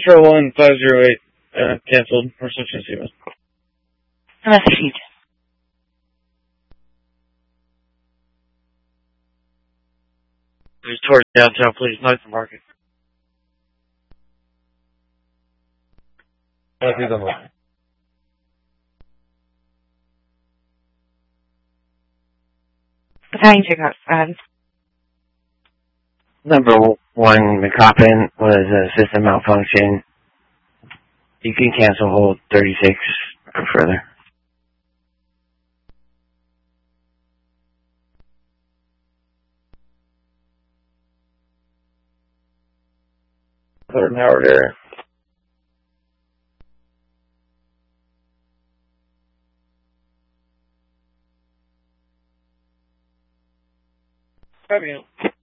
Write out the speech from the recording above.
Control 1508, canceled. Reception CMS. Message. There's towards downtown, please. Nice and market. What time you got, Fred? Number 1 McCoppin was a system malfunction. You can cancel hold 36 or further. Third Howard area. Copy.